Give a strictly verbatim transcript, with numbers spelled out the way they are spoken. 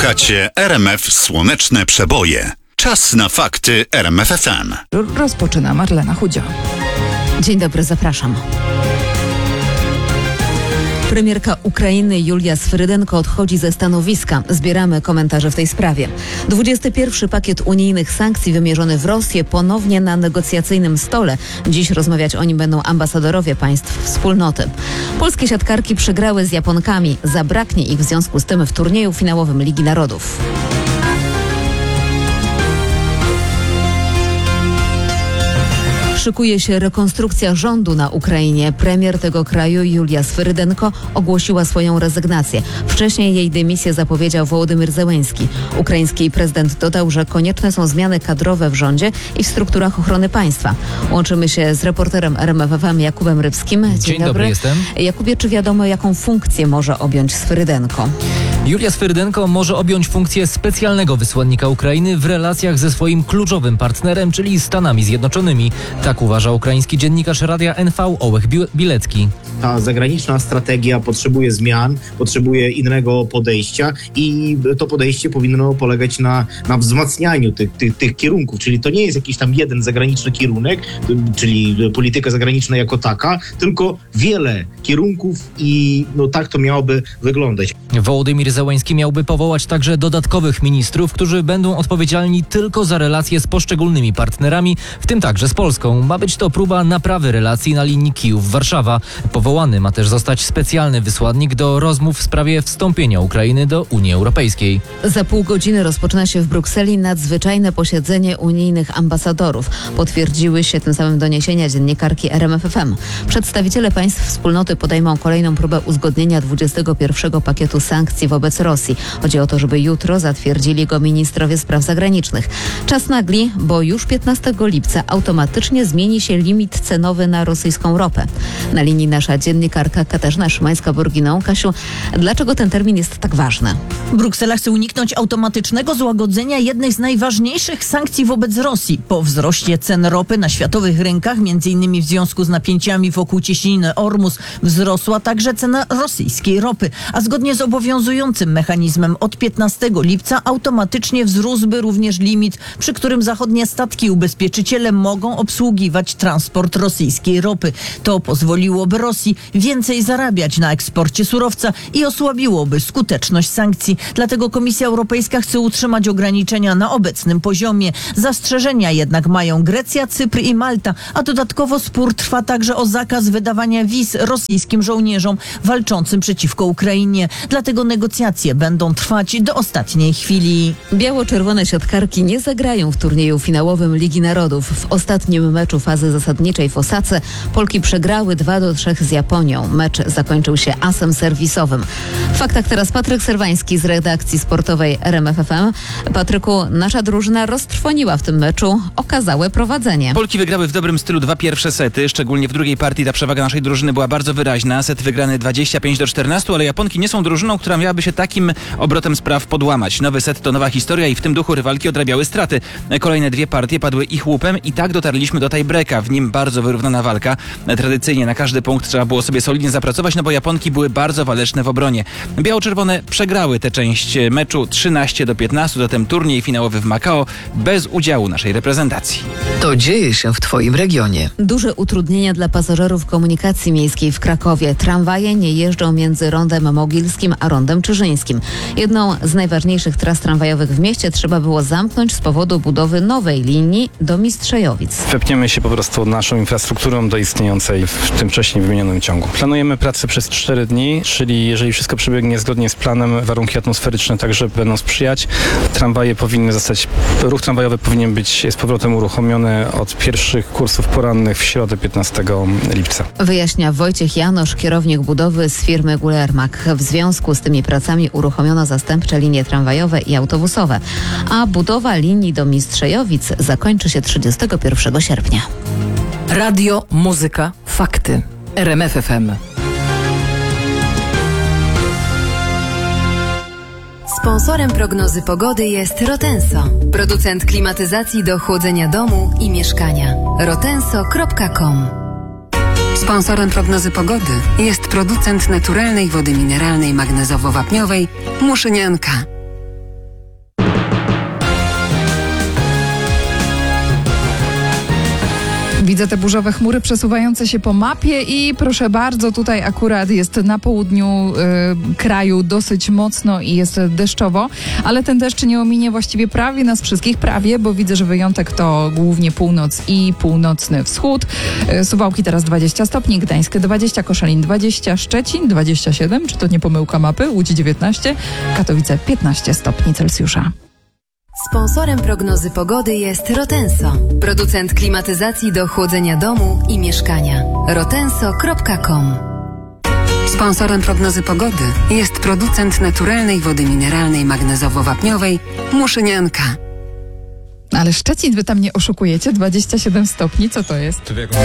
Słuchacie R M F Słoneczne Przeboje. Czas na fakty R M F F M. Rozpoczyna Marlena Chudzio. Dzień dobry, zapraszam. Premierka Ukrainy Julia Swyrydenko odchodzi ze stanowiska. Zbieramy komentarze w tej sprawie. dwudziesty pierwszy pakiet unijnych sankcji wymierzony w Rosję ponownie na negocjacyjnym stole. Dziś rozmawiać o nim będą ambasadorowie państw wspólnoty. Polskie siatkarki przegrały z Japonkami. Zabraknie ich w związku z tym w turnieju finałowym Ligi Narodów. Szykuje się rekonstrukcja rządu na Ukrainie. Premier tego kraju Julia Swyrydenko ogłosiła swoją rezygnację. Wcześniej jej dymisję zapowiedział Wołodymyr Zełenski. Ukraiński prezydent dodał, że konieczne są zmiany kadrowe w rządzie i w strukturach ochrony państwa. Łączymy się z reporterem R M F F M Jakubem Rybskim. Dzień, Dzień dobry. dobry, jestem. Jakubie, czy wiadomo, jaką funkcję może objąć Swyrydenko? Julia Swyrydenko może objąć funkcję specjalnego wysłannika Ukrainy w relacjach ze swoim kluczowym partnerem, czyli Stanami Zjednoczonymi. Tak uważa ukraiński dziennikarz Radia N V Ołech Bilecki. Ta zagraniczna strategia potrzebuje zmian, potrzebuje innego podejścia i to podejście powinno polegać na, na wzmacnianiu tych, tych, tych kierunków, czyli to nie jest jakiś tam jeden zagraniczny kierunek, czyli polityka zagraniczna jako taka, tylko wiele kierunków i no tak to miałoby wyglądać. Wołodymyr Zełenski miałby powołać także dodatkowych ministrów, którzy będą odpowiedzialni tylko za relacje z poszczególnymi partnerami, w tym także z Polską. Ma być to próba naprawy relacji na linii Kijów-Warszawa. Powołany ma też zostać specjalny wysłannik do rozmów w sprawie wstąpienia Ukrainy do Unii Europejskiej. Za pół godziny rozpoczyna się w Brukseli nadzwyczajne posiedzenie unijnych ambasadorów. Potwierdziły się tym samym doniesienia dziennikarki R M F F M. Przedstawiciele państw wspólnoty podejmą kolejną próbę uzgodnienia dwudziestego pierwszego pakietu sankcji wobec Rosji. Chodzi o to, żeby jutro zatwierdzili go ministrowie spraw zagranicznych. Czas nagli, bo już piętnastego lipca automatycznie zmieni się limit cenowy na rosyjską ropę. Na linii nasza dziennikarka Katarzyna Szymańska-Borginą. Kasiu, dlaczego ten termin jest tak ważny? Bruksela chce uniknąć automatycznego złagodzenia jednej z najważniejszych sankcji wobec Rosji. Po wzroście cen ropy na światowych rynkach, między innymi w związku z napięciami wokół cieśniny Ormus, wzrosła także cena rosyjskiej ropy, a zgodnie z obowiązującym mechanizmem od piętnastego lipca automatycznie wzrósłby również limit, przy którym zachodnie statki i ubezpieczyciele mogą obsługiwać transport rosyjskiej ropy. To pozwoliłoby Rosji więcej zarabiać na eksporcie surowca i osłabiłoby skuteczność sankcji. Dlatego Komisja Europejska chce utrzymać ograniczenia na obecnym poziomie. Zastrzeżenia jednak mają Grecja, Cypr i Malta, a dodatkowo spór trwa także o zakaz wydawania wiz rosyjskim żołnierzom walczącym przeciwko Ukrainie. Dlatego negocjacje będą trwać do ostatniej chwili. Biało-czerwone siatkarki nie zagrają w turnieju finałowym Ligi Narodów. W ostatnim meczu fazy zasadniczej w Osace Polki przegrały dwa do trzech z Japonią. Mecz zakończył się asem serwisowym. W faktach teraz Patryk Serwański z redakcji sportowej R M F F M. Patryku, nasza drużyna roztrwoniła w tym meczu okazałe prowadzenie. Polki wygrały w dobrym stylu dwa pierwsze sety, szczególnie w drugiej partii ta przewaga naszej drużyny była bardzo wyraźna. Set wygrany dwadzieścia pięć do czternastu, ale Japonki nie są drużyną, która miałaby się takim obrotem spraw podłamać. Nowy set to nowa historia i w tym duchu rywalki odrabiały straty. Kolejne dwie partie padły ich łupem i tak dotarliśmy do tiebreaka. W nim bardzo wyrównana walka. Tradycyjnie na każdy punkt trzeba było sobie solidnie zapracować, no bo Japonki były bardzo waleczne w obronie. Biało-czerwone przegrały tę część meczu trzynaście do piętnastu, zatem turniej finałowy w Makao bez udziału naszej reprezentacji. To dzieje się w Twoim regionie. Duże utrudnienia dla pasażerów komunikacji miejskiej w Krakowie. Tramwaje nie jeżdżą między Rondem Mogilskim a Rondem Czyżyńskim. Jedną z najważniejszych tras tramwajowych w mieście trzeba było zamknąć z powodu budowy nowej linii do Mistrzejowic. Wepniemy się po prostu naszą infrastrukturą do istniejącej w tym wcześniej wymienionym ciągu. Planujemy pracę przez cztery dni, czyli jeżeli wszystko przebiegnie zgodnie z planem, warunki atmosferyczne także będą sprzyjać. Tramwaje powinny zostać, ruch tramwajowy powinien być z powrotem uruchomiony od pierwszych kursów porannych w środę piętnastego lipca. Wyjaśnia Wojciech Janosz, kierownik budowy z firmy Gulermak. W związku z tymi pracami uruchomiono zastępcze linie tramwajowe i autobusowe, a budowa linii do Mistrzejowic zakończy się trzydziestego pierwszego sierpnia. Radio, muzyka, fakty. R M F F M. Sponsorem prognozy pogody jest Rotenso, producent klimatyzacji do chłodzenia domu i mieszkania. rotenso kropka com. Sponsorem prognozy pogody jest producent naturalnej wody mineralnej magnezowo-wapniowej Muszynianka. Widzę te burzowe chmury przesuwające się po mapie i proszę bardzo, tutaj akurat jest na południu y, kraju dosyć mocno i jest deszczowo, ale ten deszcz nie ominie właściwie prawie nas wszystkich, prawie, bo widzę, że wyjątek to głównie północ i północny wschód. Y, Suwałki teraz dwadzieścia stopni, Gdańsk dwadzieścia, Koszalin dwadzieścia, Szczecin dwadzieścia siedem, czy to nie pomyłka mapy, Łódź dziewiętnaście, Katowice piętnaście stopni Celsjusza. Sponsorem prognozy pogody jest Rotenso, producent klimatyzacji do chłodzenia domu i mieszkania. rotenso kropka com. Sponsorem prognozy pogody jest producent naturalnej wody mineralnej magnezowo-wapniowej Muszynianka. Ale Szczecin, wy tam nie oszukujecie, dwadzieścia siedem stopni, co to jest?